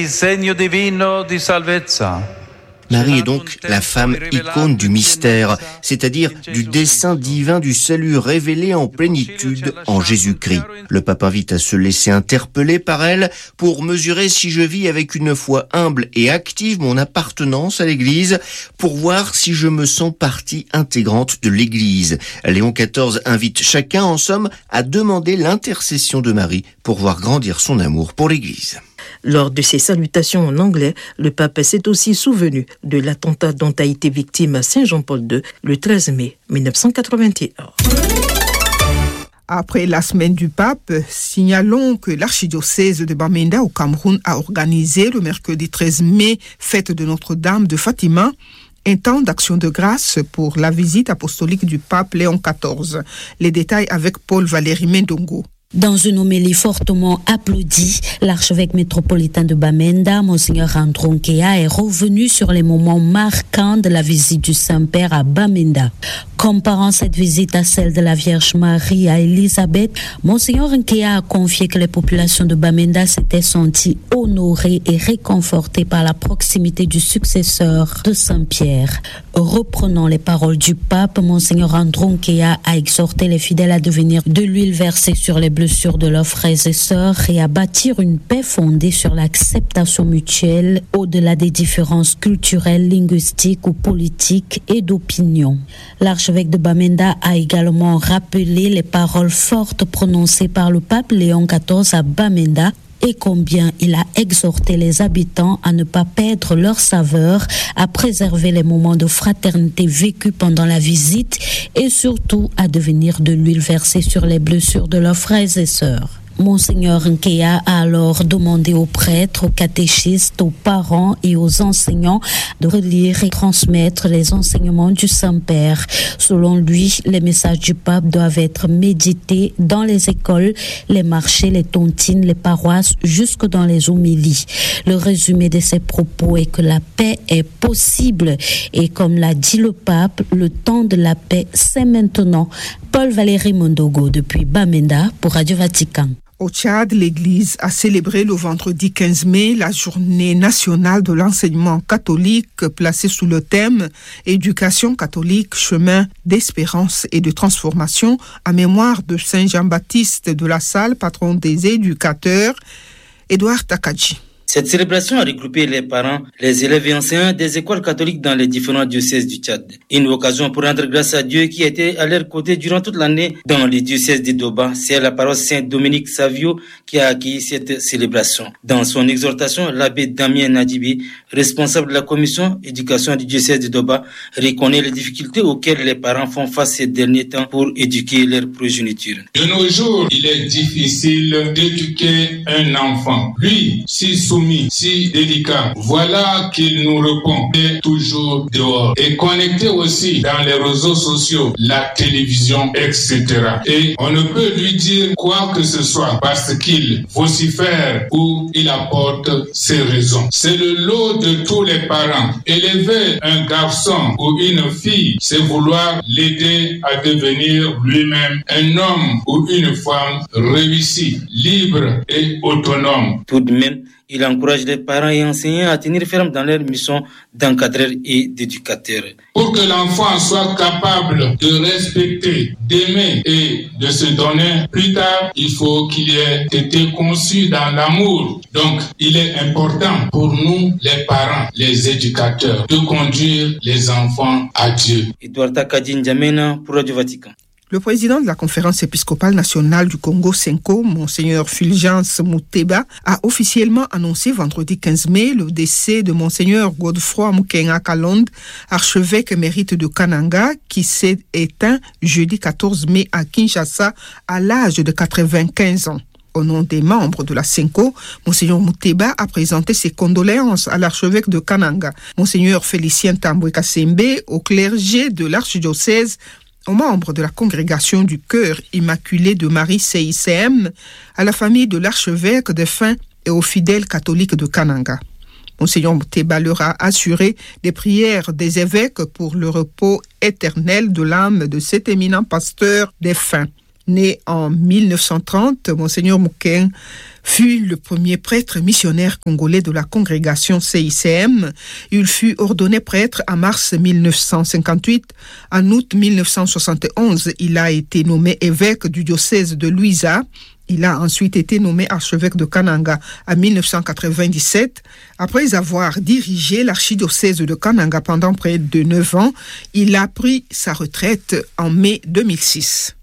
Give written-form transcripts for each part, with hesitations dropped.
Segno divino di salvezza. Marie est donc la femme icône du mystère, c'est-à-dire du dessein divin du salut révélé en plénitude en Jésus-Christ. Le pape invite à se laisser interpeller par elle pour mesurer si je vis avec une foi humble et active mon appartenance à l'Église, pour voir si je me sens partie intégrante de l'Église. Léon XIV invite chacun, en somme, à demander l'intercession de Marie pour voir grandir son amour pour l'Église. Lors de ses salutations en anglais, le pape s'est aussi souvenu de l'attentat dont a été victime Saint Jean-Paul II le 13 mai 1981. Après la semaine du pape, signalons que l'archidiocèse de Bamenda au Cameroun a organisé le mercredi 13 mai, fête de Notre-Dame de Fatima, un temps d'action de grâce pour la visite apostolique du pape Léon XIV. Les détails avec Paul-Valéry Mendongo. Dans une homélie fortement applaudie, l'archevêque métropolitain de Bamenda, Monseigneur Andronkea, est revenu sur les moments marquants de la visite du Saint-Père à Bamenda. Comparant cette visite à celle de la Vierge Marie à Élisabeth, Monseigneur Nkea a confié que les populations de Bamenda s'étaient senties honorées et réconfortées par la proximité du successeur de Saint-Pierre. Reprenant les paroles du pape, Monseigneur Andronkea a exhorté les fidèles à devenir de l'huile versée sur les blessures de leurs frères et sœurs et à bâtir une paix fondée sur l'acceptation mutuelle au-delà des différences culturelles, linguistiques ou politiques et d'opinion. L'archevêque de Bamenda a également rappelé les paroles fortes prononcées par le pape Léon XIV à Bamenda et combien il a exhorté les habitants à ne pas perdre leur saveur, à préserver les moments de fraternité vécus pendant la visite et surtout à devenir de l'huile versée sur les blessures de leurs frères et sœurs. Monseigneur Nkea a alors demandé aux prêtres, aux catéchistes, aux parents et aux enseignants de relire et transmettre les enseignements du Saint-Père. Selon lui, les messages du pape doivent être médités dans les écoles, les marchés, les tontines, les paroisses, jusque dans les homélies. Le résumé de ses propos est que la paix est possible et comme l'a dit le pape, le temps de la paix, c'est maintenant. Paul-Valéry Mendongo depuis Bamenda pour Radio Vatican. Au Tchad, l'Église a célébré le vendredi 15 mai la journée nationale de l'enseignement catholique placée sous le thème « Éducation catholique, chemin d'espérance et de transformation » en mémoire de Saint Jean-Baptiste de la Salle, patron des éducateurs, Édouard Takadji. Cette célébration a regroupé les parents, les élèves et enseignants des écoles catholiques dans les différents diocèses du Tchad. Une occasion pour rendre grâce à Dieu qui a été à leur côté durant toute l'année dans les diocèses de Doba. C'est la paroisse Saint-Dominique Savio qui a accueilli cette célébration. Dans son exhortation, l'abbé Damien Nadibi, responsable de la commission éducation du diocèse de Doba, reconnaît les difficultés auxquelles les parents font face ces derniers temps pour éduquer leur progéniture. De nos jours, il est difficile d'éduquer un enfant. Lui, si soumis, si délicat, voilà qu'il nous répond. Il est toujours dehors. Et connecté aussi dans les réseaux sociaux, la télévision, etc. Et on ne peut lui dire quoi que ce soit parce qu'il vocifère ou il apporte ses raisons. C'est le lot de tous les parents. Élever un garçon ou une fille, c'est vouloir l'aider à devenir lui-même un homme ou une femme réussi, libre et autonome. Tout de même, il encourage les parents et enseignants à tenir ferme dans leur mission d'encadreur et d'éducateur. Pour que l'enfant soit capable de respecter, d'aimer et de se donner plus tard, il faut qu'il ait été conçu dans l'amour. Donc, il est important pour nous, les parents, les éducateurs, de conduire les enfants à Dieu. Edouard Takadji N'Djamena pour Radio Vatican. Le président de la Conférence épiscopale nationale du Congo, Senko, Monseigneur Fulgence Muteba, a officiellement annoncé vendredi 15 mai le décès de Monseigneur Godefroy Mukenga Kalonde, archevêque émérite de Kananga, qui s'est éteint jeudi 14 mai à Kinshasa à l'âge de 95 ans. Au nom des membres de la Senko, Monseigneur Muteba a présenté ses condoléances à l'archevêque de Kananga, Monseigneur Félicien Tambwe Kasembe, au clergé de l'archidiocèse, aux membres de la congrégation du Cœur Immaculé de Marie CICM, à la famille de l'archevêque défunt et aux fidèles catholiques de Kananga. Monseigneur Muteba leur a assuré des prières des évêques pour le repos éternel de l'âme de cet éminent pasteur défunt. Né en 1930, Monseigneur Mukeng fut le premier prêtre missionnaire congolais de la congrégation CICM. Il fut ordonné prêtre en mars 1958. En août 1971, il a été nommé évêque du diocèse de Luiza. Il a ensuite été nommé archevêque de Kananga en 1997. Après avoir dirigé l'archidiocèse de Kananga pendant près de 9 ans, il a pris sa retraite en mai 2006.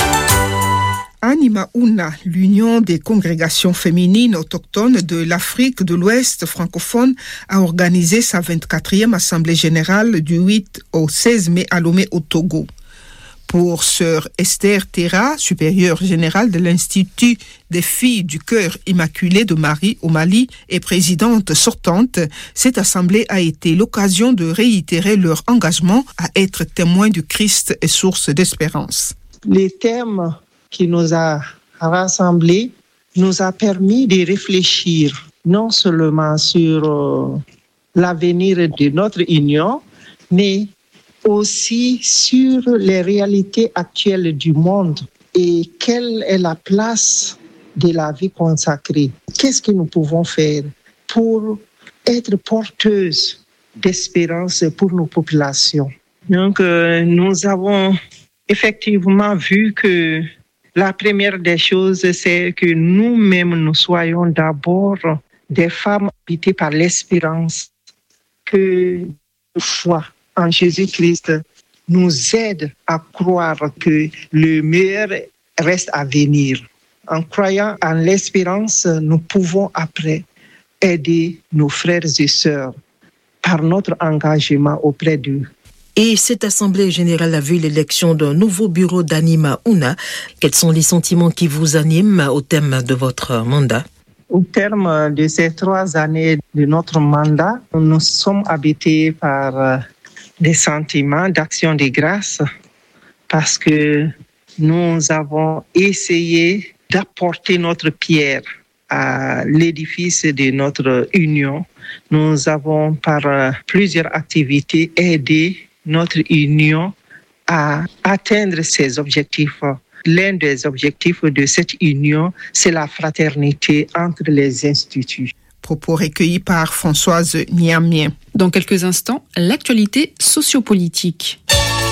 Anima Una, l'Union des congrégations féminines autochtones de l'Afrique de l'Ouest francophone, a organisé sa 24e Assemblée générale du 8 au 16 mai à Lomé au Togo. Pour sœur Esther Terra, supérieure générale de l'Institut des filles du cœur immaculé de Marie au Mali et présidente sortante, cette assemblée a été l'occasion de réitérer leur engagement à être témoins du Christ et source d'espérance. Les thèmes qui nous a rassemblés nous a permis de réfléchir non seulement sur l'avenir de notre union, mais aussi sur les réalités actuelles du monde et quelle est la place de la vie consacrée. Qu'est-ce que nous pouvons faire pour être porteuses d'espérance pour nos populations? Donc, nous avons effectivement vu que la première des choses, c'est que nous-mêmes, nous soyons d'abord des femmes habitées par l'espérance, que la foi en Jésus-Christ nous aide à croire que le meilleur reste à venir. En croyant en l'espérance, nous pouvons après aider nos frères et sœurs par notre engagement auprès d'eux. Et cette Assemblée générale a vu l'élection d'un nouveau bureau d'Anima Una. Quels sont les sentiments qui vous animent au terme de votre mandat? Au terme de ces 3 années de notre mandat, nous sommes habités par des sentiments d'action de grâce parce que nous avons essayé d'apporter notre pierre à l'édifice de notre union. Nous avons par plusieurs activités aidé notre union à atteindre ses objectifs. L'un des objectifs de cette union, c'est la fraternité entre les instituts. Propos recueillis par Françoise Niamien. Dans quelques instants, l'actualité sociopolitique.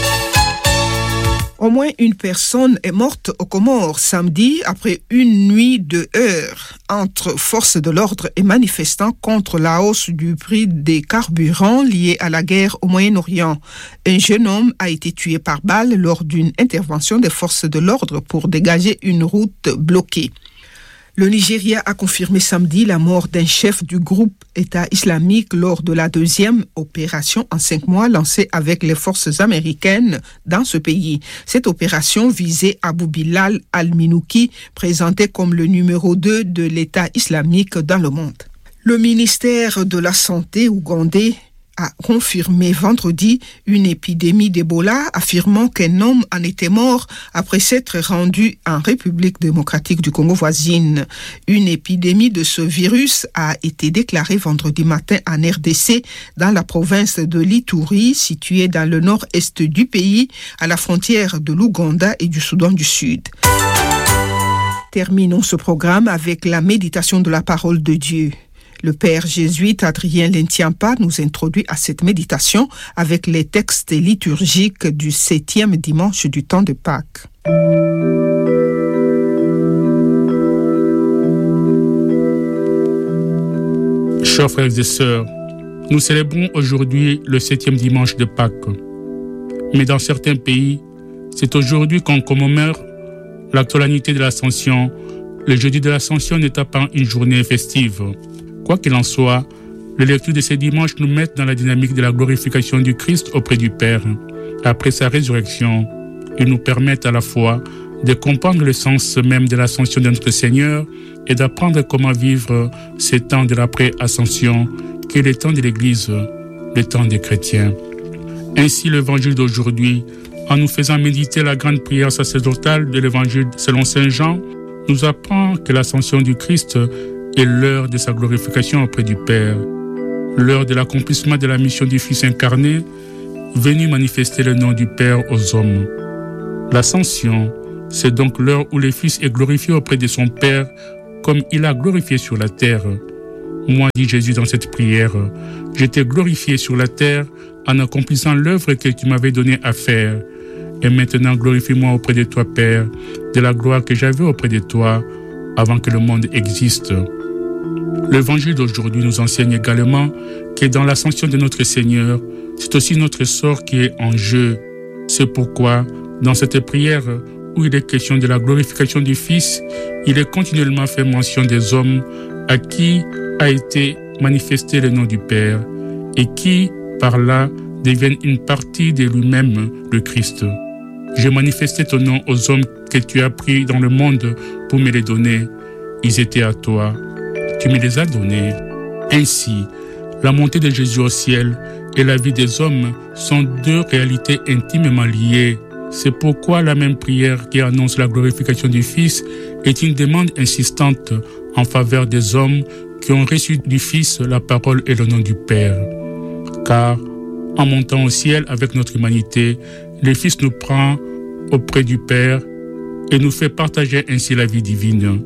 Au moins une personne est morte aux Comores samedi après une nuit de heurts entre forces de l'ordre et manifestants contre la hausse du prix des carburants liés à la guerre au Moyen-Orient. Un jeune homme a été tué par balle lors d'une intervention des forces de l'ordre pour dégager une route bloquée. Le Nigeria a confirmé samedi la mort d'un chef du groupe État islamique lors de la 2e opération en 5 mois lancée avec les forces américaines dans ce pays. Cette opération visait Abu Bilal al-Minouki, présenté comme le numéro 2 de l'État islamique dans le monde. Le ministère de la Santé ougandais a confirmé vendredi une épidémie d'Ebola, affirmant qu'un homme en était mort après s'être rendu en République démocratique du Congo voisine. Une épidémie de ce virus a été déclarée vendredi matin en RDC, dans la province de l'Ituri, située dans le nord-est du pays, à la frontière de l'Ouganda et du Soudan du Sud. Terminons ce programme avec la méditation de la parole de Dieu. Le père jésuite Adrien Lentiampa nous introduit à cette méditation avec les textes liturgiques du 7e dimanche du temps de Pâques. Chers frères et sœurs, nous célébrons aujourd'hui le 7e dimanche de Pâques. Mais dans certains pays, c'est aujourd'hui qu'on commémore la solennité de l'Ascension. Le jeudi de l'Ascension n'étant pas une journée festive. Quoi qu'il en soit, les lectures de ces dimanches nous mettent dans la dynamique de la glorification du Christ auprès du Père. Après sa résurrection, ils nous permettent à la fois de comprendre le sens même de l'ascension de notre Seigneur et d'apprendre comment vivre ces temps de l'après-ascension, qui est le temps de l'Église, le temps des chrétiens. Ainsi, l'évangile d'aujourd'hui, en nous faisant méditer la grande prière sacerdotale de l'évangile selon Saint Jean, nous apprend que l'ascension du Christ est l'heure de sa glorification auprès du Père, l'heure de l'accomplissement de la mission du Fils incarné, venu manifester le nom du Père aux hommes. L'ascension C'est donc l'heure où le Fils est glorifié auprès de son Père, comme il a glorifié sur la terre. Moi, dit Jésus dans cette prière, j'étais glorifié sur la terre en accomplissant l'œuvre que tu m'avais donnée à faire. Et maintenant, glorifie-moi auprès de toi, Père, de la gloire que j'avais auprès de toi avant que le monde existe. L'évangile d'aujourd'hui nous enseigne également que dans l'ascension de notre Seigneur, c'est aussi notre sort qui est en jeu. C'est pourquoi, dans cette prière où il est question de la glorification du Fils, il est continuellement fait mention des hommes à qui a été manifesté le nom du Père et qui, par là, deviennent une partie de lui-même, le Christ. J'ai manifesté ton nom aux hommes que tu as pris dans le monde pour me les donner. Ils étaient à toi. Tu me les as donnés. Ainsi, la montée de Jésus au ciel et la vie des hommes sont deux réalités intimement liées. C'est pourquoi la même prière qui annonce la glorification du Fils est une demande insistante en faveur des hommes qui ont reçu du Fils la parole et le nom du Père. Car, en montant au ciel avec notre humanité, le Fils nous prend auprès du Père et nous fait partager ainsi la vie divine.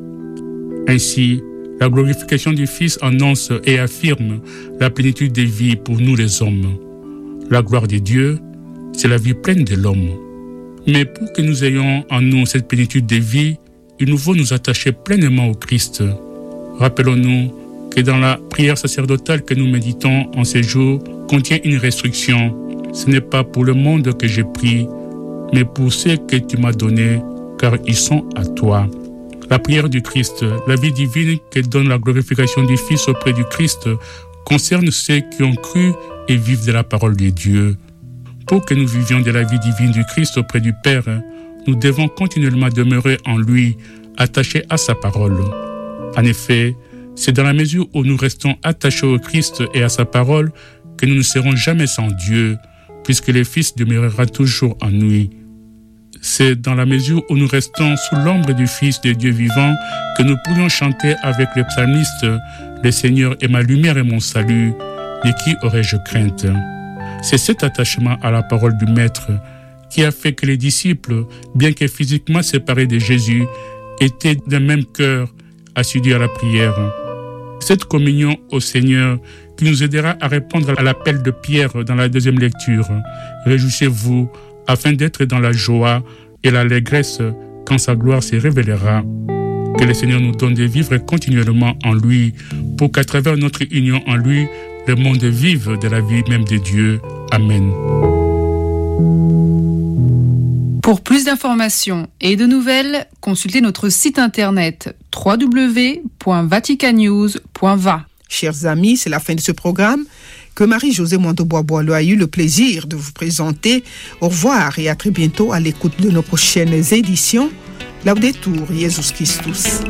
Ainsi, la glorification du Fils annonce et affirme la plénitude des vies pour nous les hommes. La gloire de Dieu, c'est la vie pleine de l'homme. Mais pour que nous ayons en nous cette plénitude de vie, il nous faut nous attacher pleinement au Christ. Rappelons-nous que dans la prière sacerdotale que nous méditons en ces jours contient une restriction. Ce n'est pas pour le monde que j'ai pris, mais pour ceux que tu m'as donnés, car ils sont à toi. La prière du Christ, la vie divine que donne la glorification du Fils auprès du Christ, concerne ceux qui ont cru et vivent de la parole de Dieu. Pour que nous vivions de la vie divine du Christ auprès du Père, nous devons continuellement demeurer en lui, attachés à sa parole. En effet, c'est dans la mesure où nous restons attachés au Christ et à sa parole que nous ne serons jamais sans Dieu, puisque le Fils demeurera toujours en nous. C'est dans la mesure où nous restons sous l'ombre du Fils de Dieu vivant que nous pourrions chanter avec le psalmiste « Le Seigneur est ma lumière et mon salut, de qui aurais-je crainte ?» C'est cet attachement à la parole du Maître qui a fait que les disciples, bien que physiquement séparés de Jésus, étaient d'un même cœur, assidus à la prière. Cette communion au Seigneur qui nous aidera à répondre à l'appel de Pierre dans la deuxième lecture. Réjouissez-vous afin d'être dans la joie et l'allégresse quand sa gloire se révélera. Que le Seigneur nous donne de vivre continuellement en lui pour qu'à travers notre union en lui, le monde vive de la vie même de Dieu. Amen. Pour plus d'informations et de nouvelles, consultez notre site internet www.vaticannews.va. Chers amis, c'est la fin de ce programme que Marie-Josée Mointobois-Boileau a eu le plaisir de vous présenter. Au revoir et à très bientôt à l'écoute de nos prochaines éditions. Laudetur Jesus Christus.